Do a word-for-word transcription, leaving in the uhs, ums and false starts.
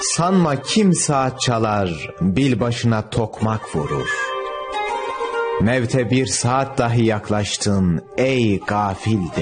Sanma kim saat çalar, bil başına tokmak vurur. Mevte bir saat dahi yaklaştın ey gafil